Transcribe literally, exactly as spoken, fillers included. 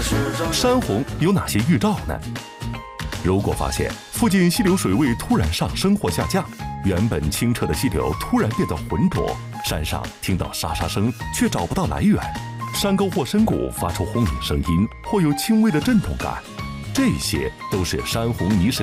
山洪有哪些预兆呢？如果发现附近溪流水位突然上升或下降，原本清澈的溪流突然变得浑浊，山上听到沙沙声却找不到来源，山沟或深谷发出轰鸣声音或有轻微的震动感，这些都是山洪泥石